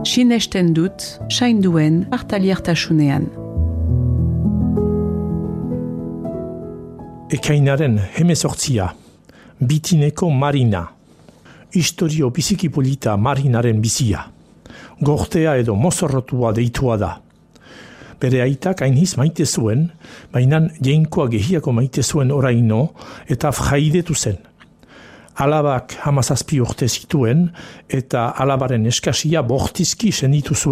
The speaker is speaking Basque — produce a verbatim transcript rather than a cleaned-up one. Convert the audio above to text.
Sinesten dut, sainduen hartaliertasunean. Ekainaren hemezortzia, bitineko Marina. Historio biziki polita Marinaren bizia. Gortea edo mozorrotua deitua da. Bere aitak ainiz maite zuen, baina jainkoa gehiago maite zuen oraino eta fraidetu zen. Alabak hamazazpi urte zituen eta alabaren eskasia bortizki senditu zuen.